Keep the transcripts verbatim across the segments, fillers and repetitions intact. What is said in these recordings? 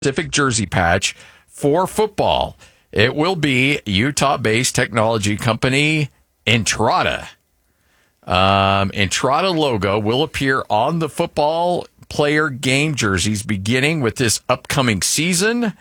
specific jersey patch for football. It will be Utah-based technology company Entrada. Um, Entrada logo will appear on the football player game jerseys beginning with this upcoming season.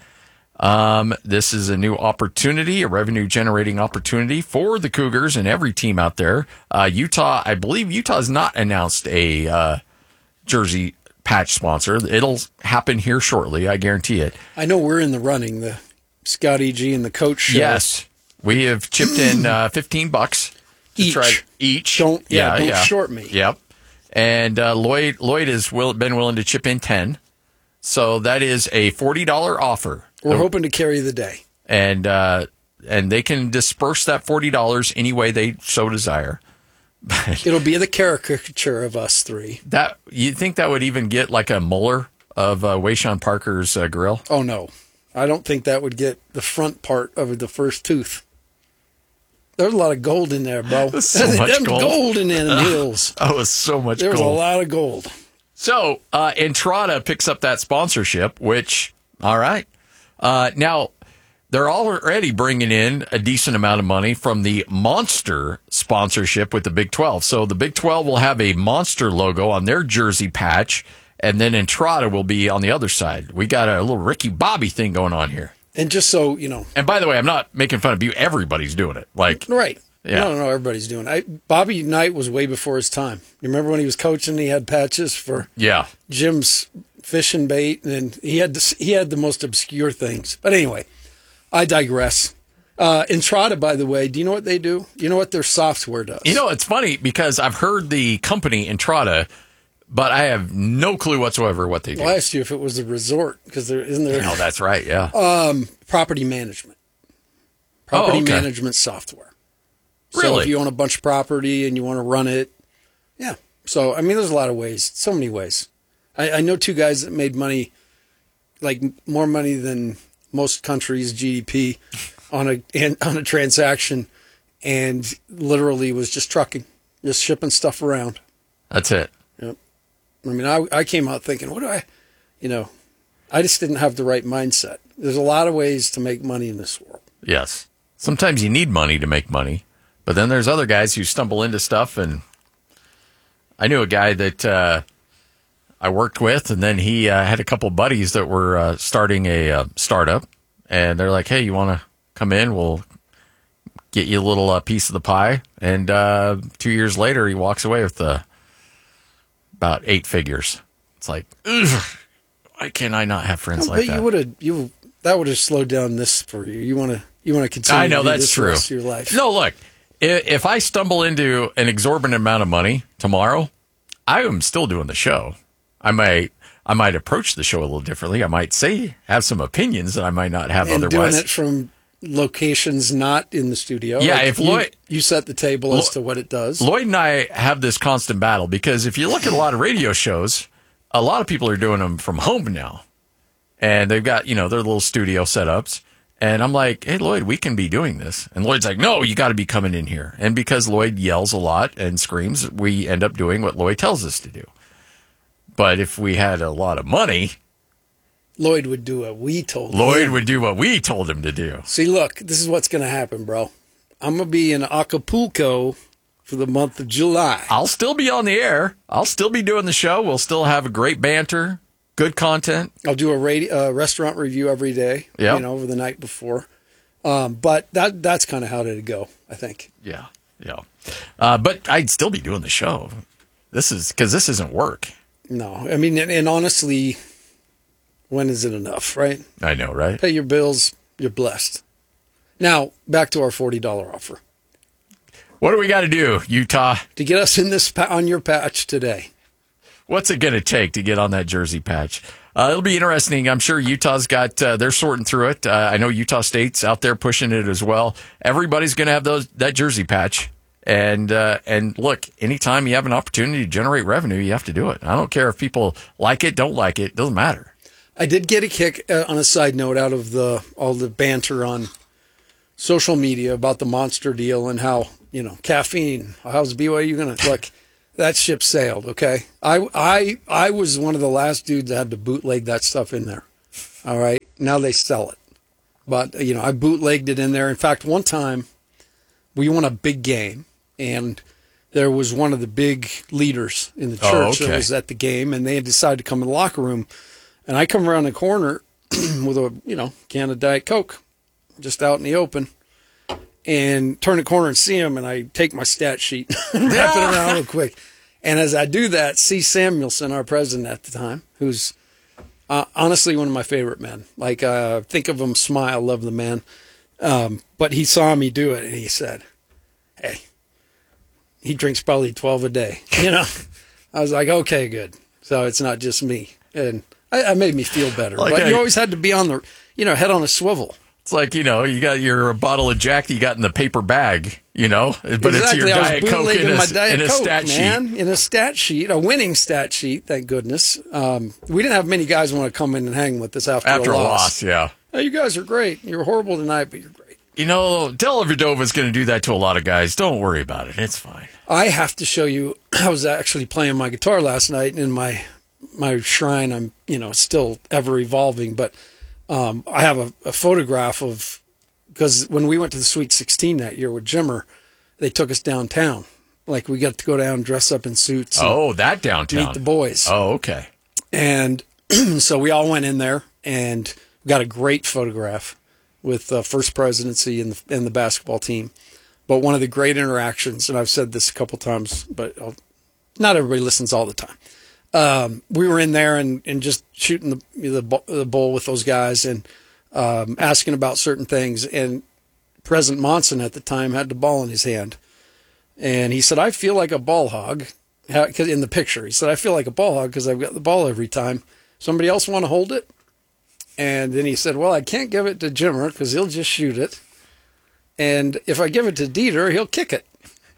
Um, this is a new opportunity, a revenue-generating opportunity for the Cougars and every team out there. Uh, Utah, I believe Utah has not announced a uh, jersey patch sponsor. It'll happen here shortly, I guarantee it. I know we're in the running, the Scott E G and the coach show. Yes, we have chipped in uh, fifteen bucks each. Try, each. Don't, yeah, yeah don't yeah. short me. Yep. And uh, Lloyd Lloyd has will, been willing to chip in ten. So that is a forty dollars offer. We're hoping to carry the day. And uh, and they can disperse that forty dollars any way they so desire. It'll be the caricature of us three. That you think that would even get like a molar of uh, Wayshawn Parker's uh, grill? Oh, no. I don't think that would get the front part of the first tooth. There's a lot of gold in there, bro. There's so much Them gold. gold in them hills. Oh, it's so much There's gold. a lot of gold. So, uh, Entrada picks up that sponsorship, which, all right. Uh, now, they're already bringing in a decent amount of money from the Monster sponsorship with the Big twelve. So, the Big twelve will have a Monster logo on their jersey patch, and then Entrada will be on the other side. We got a little Ricky Bobby thing going on here. And just so, you know. And by the way, I'm not making fun of you. Everybody's doing it. Like, right. Yeah. No, no, everybody's doing it. I, Bobby Knight was way before his time. You remember when he was coaching, he had patches for yeah. Jim's fishing bait, and he had this, he had the most obscure things. But anyway, I digress. Uh, Entrada, by the way, do you know what they do? You know what their software does? You know, it's funny because I've heard the company Entrada, but I have no clue whatsoever what they do. Well, I asked you if it was a resort, because there isn't there. Oh, that's right, yeah. Um, property management. Property oh, okay. management software. So Really? if you own a bunch of property and you want to run it, yeah. So, I mean, there's a lot of ways, so many ways. I, I know two guys that made money, like more money than most countries' G D P on a and, on a transaction, and literally was just trucking, just shipping stuff around. That's it. Yep. I mean, I, I came out thinking, what do I, you know, I just didn't have the right mindset. There's a lot of ways to make money in this world. Yes. Sometimes you need money to make money. But then there's other guys who stumble into stuff, and I knew a guy that uh, I worked with, and then he uh, had a couple of buddies that were uh, starting a uh, startup, and they're like, hey, you want to come in? We'll get you a little uh, piece of the pie. And uh, two years later, he walks away with uh, about eight figures. It's like, ugh, why can I not have friends I like bet that? you would have, you that would have slowed down this for you. You want to, you want to continue. I know to do that's this true. The rest of your life. No, look. If I stumble into an exorbitant amount of money tomorrow, I am still doing the show. I might, I might approach the show a little differently. I might say, have some opinions that I might not have and otherwise. doing it from locations not in the studio. Yeah, Like if you, Lloyd, you set the table as to what it does. Lloyd and I have this constant battle because if you look at a lot of radio shows, a lot of people are doing them from home now, and they've got, you know, their little studio setups. And I'm like, hey, Lloyd, we can be doing this. And Lloyd's like, no, you got to be coming in here. And because Lloyd yells a lot and screams, we end up doing what Lloyd tells us to do. But if we had a lot of money, Lloyd would do what we told Lloyd him. would do what we told him to do. See, look, this is what's going to happen, bro. I'm going to be in Acapulco for the month of July. I'll still be on the air. I'll still be doing the show. We'll still have a great banter. Good content. I'll do a radio, uh, restaurant review every day, Yep. you know, over the night before. Um, but that that's kind of how it'd go, I think. Yeah, yeah. Uh, but I'd still be doing the show. This is because this isn't work. No, I mean, and, and honestly, when is it enough, right? I know, right? Pay your bills, you're blessed. Now, back to our forty dollars offer. What do we got to do, Utah? To get us in this pa- on your patch today. What's it going to take to get on that jersey patch? Uh, it'll be interesting. I'm sure Utah's got, uh, they're sorting through it. Uh, I know Utah State's out there pushing it as well. Everybody's going to have those that jersey patch. And, uh, and look, anytime you have an opportunity to generate revenue, you have to do it. I don't care if people like it, don't like it. It doesn't matter. I did get a kick uh, on a side note out of the all the banter on social media about the Monster deal and how, you know, caffeine. How's B Y U going to look? That ship sailed, okay? I, I, I was one of the last dudes that had to bootleg that stuff in there. All right. Now they sell it. But, you know, I bootlegged it in there. In fact, one time we won a big game, and there was one of the big leaders in the church Oh, okay. that was at the game, and they had decided to come in the locker room. And I come around the corner with a, you know, can of Diet Coke just out in the open, and turn the corner and see him, and I take my stat sheet and wrap it around real quick. And as I do that, see Samuelson, our president at the time, who's uh, honestly one of my favorite men. Like, uh, think of him, smile, love the man. Um, but he saw me do it, and he said, hey, he drinks probably twelve a day. You know, I was like, okay, good. So it's not just me. And I, I made me feel better. Like but I- you always had to be on the, you know, head on a swivel. It's like, you know, you got your bottle of Jack that you got in the paper bag, you know, but it's your Exactly. I was Diet Coke bootlegging in a, my Diet in a Coke, stat man, sheet. in a stat sheet, a winning stat sheet, thank goodness. Um, we didn't have many guys want to come in and hang with us after, After a a loss. loss, yeah. Hey, you guys are great. You're horrible tonight, but you're great. You know, Dellavedova is going to do that to a lot of guys. Don't worry about it. It's fine. I have to show you. I was actually playing my guitar last night in my my shrine. I'm, you know, still ever evolving, but um, I have a, a photograph of, because when we went to the Sweet sixteen that year with Jimmer, they took us downtown. Like, we got to go down, dress up in suits. and Oh, that downtown. meet the boys. Oh, okay. And so we all went in there and got a great photograph with uh, First Presidency and the, and the basketball team. But one of the great interactions, and I've said this a couple times, but I'll, not everybody listens all the time. Um, we were in there and, and just shooting the, the, bo- the bowl with those guys and um, asking about certain things. And President Monson at the time had the ball in his hand. And he said, I feel like a ball hog. How- 'cause in the picture, he said, I feel like a ball hog because I've got the ball every time. Somebody else want to hold it? And then he said, well, I can't give it to Jimmer because he'll just shoot it. And if I give it to Dieter, he'll kick it.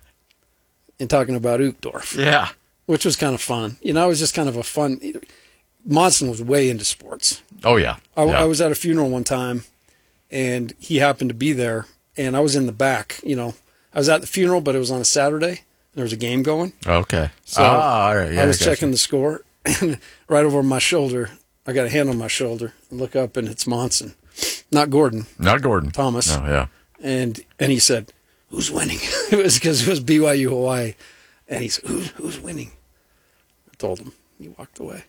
And talking about Uchtdorf, Yeah. which was kind of fun. You know, it was just kind of a fun. Monson was way into sports. Oh, yeah. I, yeah. I was at a funeral one time, and he happened to be there, and I was in the back. You know, I was at the funeral, but it was on a Saturday. And there was a game going. Okay. So ah, all right. Yeah, I was gotcha. checking the score, and right over my shoulder, I got a hand on my shoulder. I look up, and it's Monson, not Gordon, Not Gordon. Thomas. No, yeah. And and he said, "Who's winning?" It was because it was B Y U Hawaii, and he said, "Who's who's winning?" I told him. He walked away.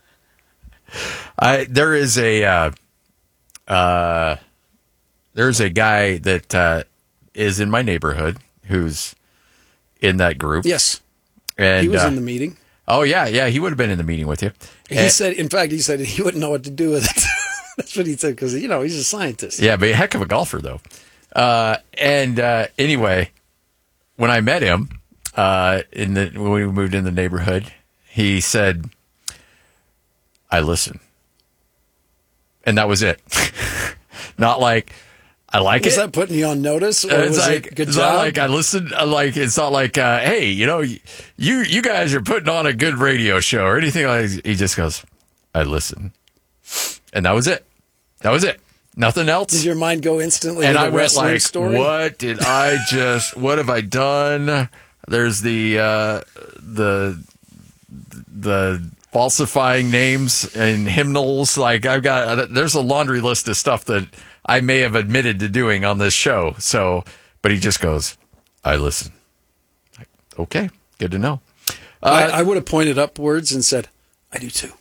I there is a uh, uh, there's a guy that uh, is in my neighborhood who's in that group. Yes, and he was uh, in the meeting. Oh yeah, yeah, he would have been in the meeting with you. He And- said, in fact, he said he wouldn't know what to do with it. That's what he said because you know he's a scientist. Yeah, but a heck of a golfer though. Uh, and uh, anyway, when I met him uh, in the when we moved in the neighborhood, he said, "I listen," and that was it. Not like I like Is it. that putting you on notice, or It's was like it good it's job? not like I listen. uh, Like it's not like uh, hey, you know, you you guys are putting on a good radio show or anything like. He just goes, "I listen," and that was it. That was it. Nothing else. Did your mind go instantly and to the I went wrestling like, story? what did I just? What have I done? There's the uh, the the falsifying names and hymnals. Like I've got. There's a laundry list of stuff that I may have admitted to doing on this show. So, but he just goes, "I listen." Like, okay, good to know. I, Uh, I would have pointed upwards and said, "I do too."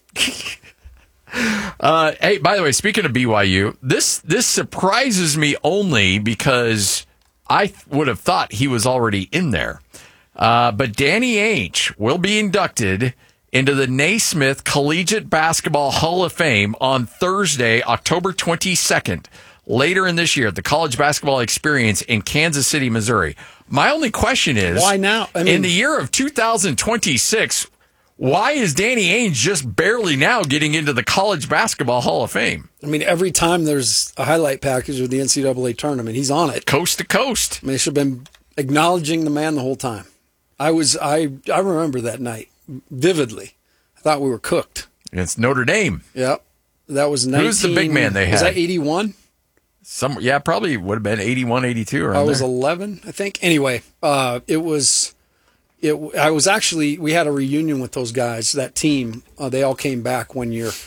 Uh, hey, by the way, speaking of B Y U, this this surprises me only because I th- would have thought he was already in there. Uh, but Danny Ainge will be inducted into the Naismith Collegiate Basketball Hall of Fame on Thursday, October twenty-second, later in this year at the College Basketball Experience in Kansas City, Missouri. My only question is, Why now? I in mean- the year of two thousand twenty-six, why is Danny Ainge just barely now getting into the College Basketball Hall of Fame? I mean, every time there's a highlight package of the N C double A tournament, he's on it. Coast to coast. I mean, they should have been acknowledging the man the whole time. I was, I, I remember that night vividly. I thought we were cooked. It's Notre Dame. Yep. That was nineteen. Who's the big man they Was had? that eighty-one? Some, yeah, probably would have been eighty-one, eighty-two around I was there. eleven, I think. Anyway, uh, it was, it. I was actually, we had a reunion with those guys, that team. Uh, they all came back one year,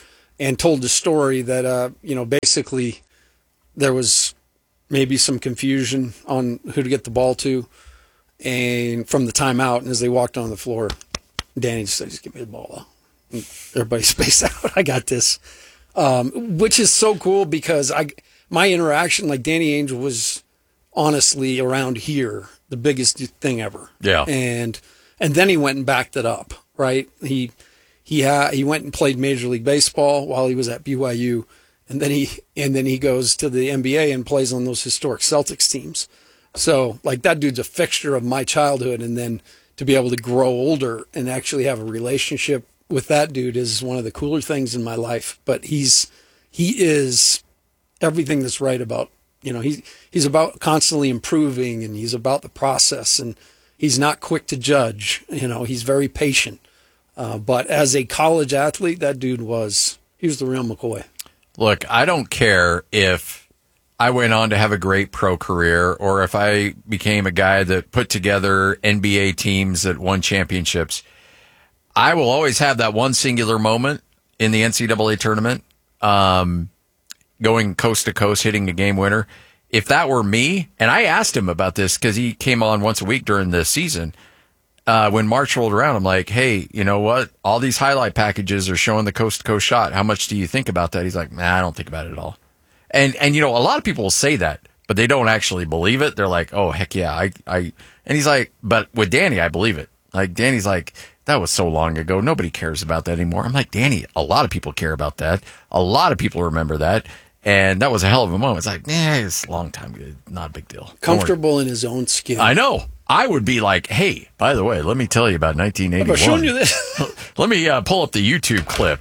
and told the story that, uh, you know, basically there was maybe some confusion on who to get the ball to, and from the timeout, and as they walked on the floor, Danny just said, just give me the ball. And everybody spaced out. I got this. Um, which is so cool because I, my interaction, like Danny Ainge was honestly around here the biggest thing ever. Yeah. And and then he went and backed it up, right? He he ha- he went and played Major League Baseball while he was at B Y U, and then he and then he goes to the N B A and plays on those historic Celtics teams. So like that dude's a fixture of my childhood, and then to be able to grow older and actually have a relationship with that dude is one of the cooler things in my life. But he's he is everything that's right about, you know, he's he's about constantly improving, and he's about the process, and he's not quick to judge. You know, he's very patient. Uh, but as a college athlete, that dude was he was the real McCoy. Look, I don't care if I went on to have a great pro career or if I became a guy that put together N B A teams that won championships. I will always have that one singular moment in the N C double A tournament, um, going coast to coast, hitting a game winner. If that were me, and I asked him about this because he came on once a week during the season, uh, when March rolled around, I'm like, hey, you know what? All these highlight packages are showing the coast to coast shot. How much do you think about that? He's like, nah, I don't think about it at all. And, and, you know, a lot of people will say that, but they don't actually believe it. They're like, oh, heck yeah. I, I, and he's like, but with Danny, I believe it. Like, Danny's like, that was so long ago. Nobody cares about that anymore. I'm like, Danny, a lot of people care about that. A lot of people remember that. And that was a hell of a moment. It's like, nah, it's a long time ago. Not a big deal. Comfortable in his own skin. I know. I would be like, hey, by the way, let me tell you about nineteen eighty-one. I've shown you this. Let me uh, pull up the YouTube clip.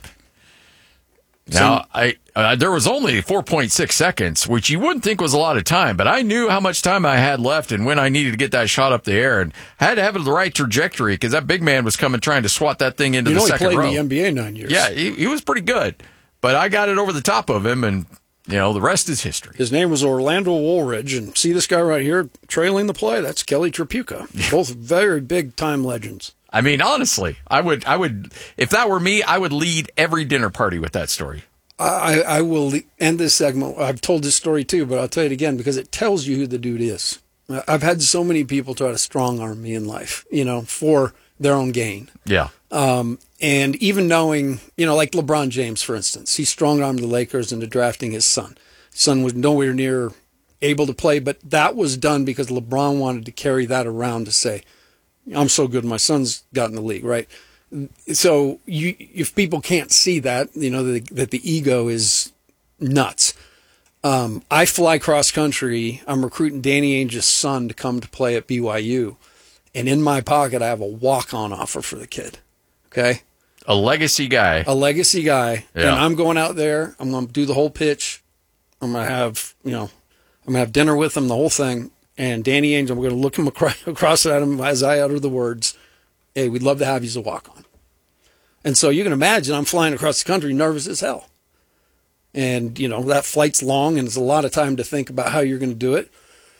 Now, I uh, there was only four point six seconds, which you wouldn't think was a lot of time, but I knew how much time I had left and when I needed to get that shot up the air, and I had to have it the right trajectory because that big man was coming trying to swat that thing into you know the second he played row. in the N B A nine years. Yeah, he, he was pretty good, but I got it over the top of him, and you know the rest is history. His name was Orlando Woolridge, and see this guy right here trailing the play? That's Kelly Tripucka. Both very big time legends. I mean, honestly, I would, I would, if that were me, I would lead every dinner party with that story. I, I will end this segment. I've told this story too, but I'll tell it again because it tells you who the dude is. I've had so many people try to strong arm me in life, you know, for their own gain. Yeah. Um, and even knowing, you know, like LeBron James, for instance, he strong armed the Lakers into drafting his son. His son was nowhere near able to play, but that was done because LeBron wanted to carry that around to say, I'm so good, my son's got in the league, right? So you, if people can't see that, you know, that, that the ego is nuts. Um, I fly cross country. I'm recruiting Danny Ainge's son to come to play at B Y U. And in my pocket, I have a walk-on offer for the kid. Okay? A legacy guy. A legacy guy. Yeah. And I'm going out there. I'm going to do the whole pitch. I'm going to have, you know, I'm going to have dinner with him, the whole thing. And Danny Ainge, I'm going to look him across, across at him as I utter the words, hey, we'd love to have you as a walk-on. And so you can imagine I'm flying across the country nervous as hell. And, you know, that flight's long and it's a lot of time to think about how you're going to do it.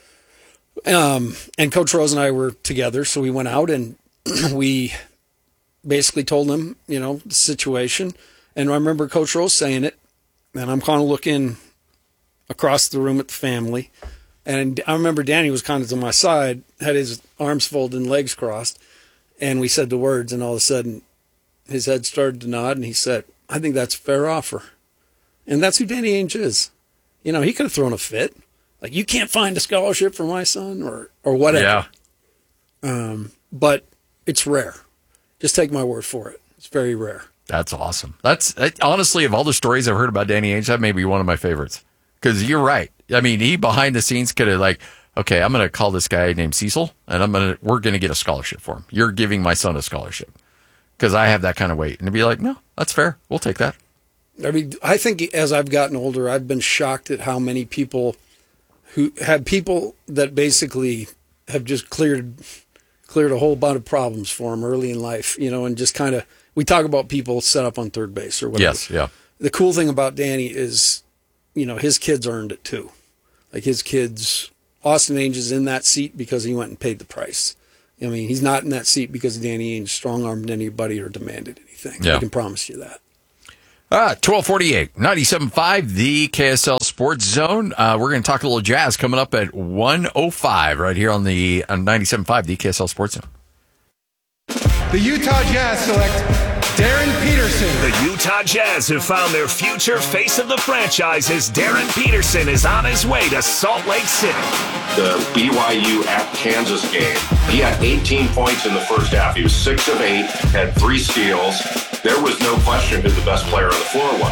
Um, and Coach Rose and I were together, so we went out and we basically told him, you know, the situation. And I remember Coach Rose saying it, and I'm kind of looking across the room at the family. And I remember Danny was kind of to my side, had his arms folded and legs crossed. And we said the words, and all of a sudden his head started to nod, and he said, I think that's a fair offer. And that's who Danny Ainge is. You know, he could have thrown a fit. Like, you can't find a scholarship for my son or, or whatever. Yeah. Um, but it's rare. Just take my word for it. It's very rare. That's awesome. That's honestly, of all the stories I've heard about Danny Ainge, that may be one of my favorites. Because you're right. I mean, he behind the scenes could have like, okay, I'm going to call this guy named Cecil, and I'm going to we're going to get a scholarship for him. You're giving my son a scholarship because I have that kind of weight, and to be like, no, that's fair. We'll take that. I mean, I think as I've gotten older, I've been shocked at how many people who have people that basically have just cleared cleared a whole bunch of problems for him early in life, you know, and just kind of, we talk about people set up on third base or whatever. Yes, yeah. The cool thing about Danny is, you know, his kids earned it too. Like his kids, Austin Ainge is in that seat because he went and paid the price. I mean, he's not in that seat because Danny Ainge strong-armed anybody or demanded anything. Yeah. I can promise you that. Ah, twelve forty-eight, ninety-seven point five, the K S L Sports Zone. Uh, we're going to talk a little Jazz coming up at one oh five right here on the on ninety-seven point five, the K S L Sports Zone. The Utah Jazz select Darren Peterson. The Utah Jazz have found their future face of the franchise as Darren Peterson is on his way to Salt Lake City. The B Y U at Kansas game, he had eighteen points in the first half. He was six of eight, had three steals. There was no question who the best player on the floor was.